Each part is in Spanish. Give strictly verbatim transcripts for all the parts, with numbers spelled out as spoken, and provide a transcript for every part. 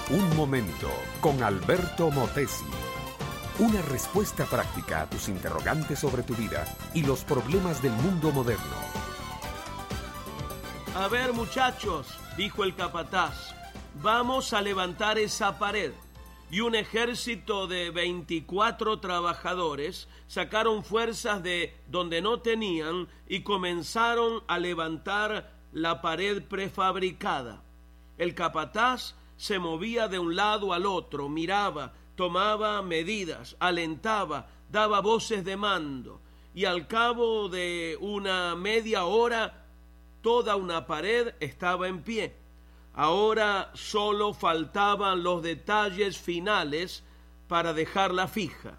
Un momento con Alberto Motesi. Una respuesta práctica a tus interrogantes sobre tu vida y los problemas del mundo moderno. A ver, muchachos, dijo el capataz, vamos a levantar esa pared. Y un ejército de veinticuatro trabajadores sacaron fuerzas de donde no tenían y comenzaron a levantar la pared prefabricada. El capataz se movía de un lado al otro, miraba, tomaba medidas, alentaba, daba voces de mando, y al cabo de una media hora toda una pared estaba en pie. Ahora solo faltaban los detalles finales para dejarla fija.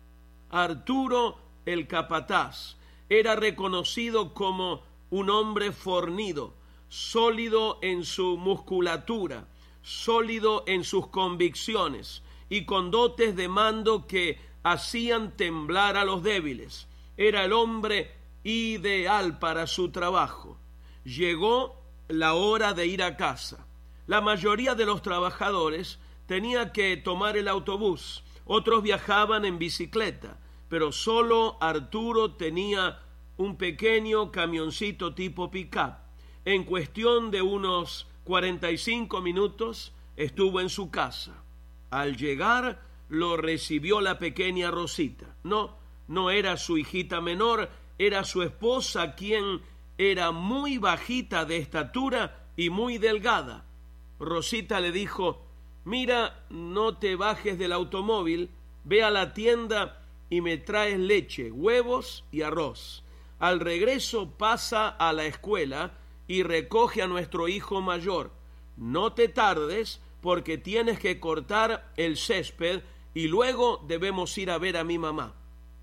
Arturo, el capataz, era reconocido como un hombre fornido, sólido en su musculatura, sólido en sus convicciones y con dotes de mando que hacían temblar a los débiles. Era el hombre ideal para su trabajo. Llegó la hora de ir a casa. La mayoría de los trabajadores tenía que tomar el autobús, otros viajaban en bicicleta, pero solo Arturo tenía un pequeño camioncito tipo pick-up. En cuestión de unos cuarenta y cinco minutos estuvo en su casa. Al llegar lo recibió la pequeña Rosita. No, no era su hijita menor, era su esposa, quien era muy bajita de estatura y muy delgada. Rosita le dijo, mira, no te bajes del automóvil, ve a la tienda y me traes leche, huevos y arroz. Al regreso pasa a la escuela y recoge a nuestro hijo mayor. No te tardes porque tienes que cortar el césped y luego debemos ir a ver a mi mamá.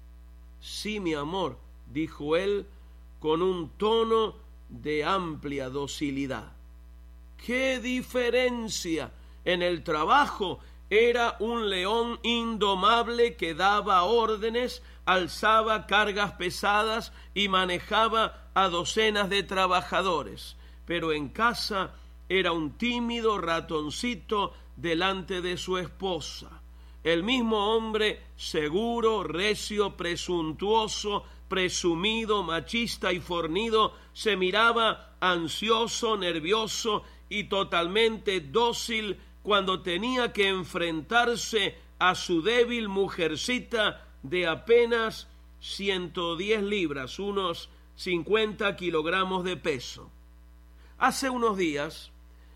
Sí, mi amor, dijo él con un tono de amplia docilidad. ¡Qué diferencia! En el trabajo era un león indomable que daba órdenes, alzaba cargas pesadas y manejaba a docenas de trabajadores. Pero en casa era un tímido ratoncito delante de su esposa. El mismo hombre seguro, recio, presuntuoso, presumido, machista y fornido, se miraba ansioso, nervioso y totalmente dócil cuando tenía que enfrentarse a su débil mujercita de apenas ciento diez libras, unos cincuenta kilogramos de peso. Hace unos días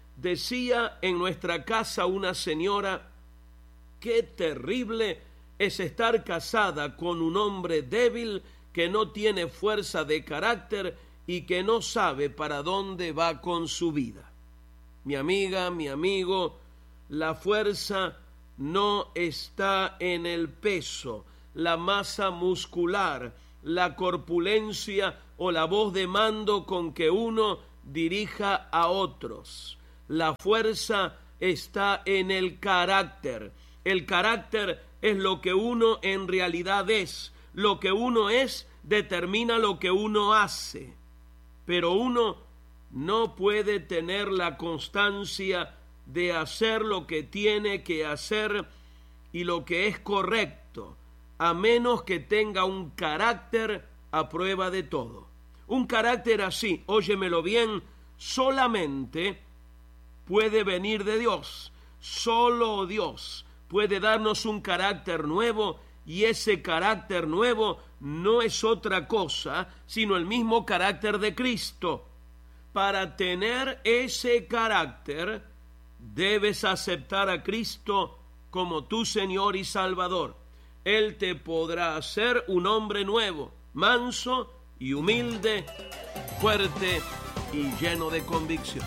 decía en nuestra casa una señora, qué terrible es estar casada con un hombre débil que no tiene fuerza de carácter y que no sabe para dónde va con su vida. Mi amiga, mi amigo, la fuerza no está en el peso, la masa muscular, la corpulencia o la voz de mando con que uno dirija a otros. La fuerza está en el carácter. El carácter es lo que uno en realidad es. Lo que uno es determina lo que uno hace. Pero uno no puede tener la constancia de hacer lo que tiene que hacer y lo que es correcto, a menos que tenga un carácter a prueba de todo. Un carácter así, óyemelo bien, solamente puede venir de Dios. Solo Dios puede darnos un carácter nuevo, y ese carácter nuevo no es otra cosa sino el mismo carácter de Cristo. Para tener ese carácter, debes aceptar a Cristo como tu Señor y Salvador. Él te podrá hacer un hombre nuevo, manso y humilde, fuerte y lleno de convicciones.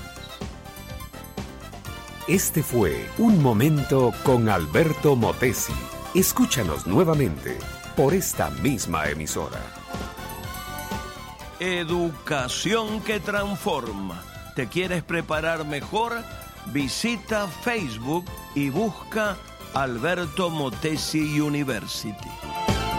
Este fue Un Momento con Alberto Motesi. Escúchanos nuevamente por esta misma emisora. Educación que transforma. ¿Te quieres preparar mejor? Visita Facebook y busca Alberto Motesi University.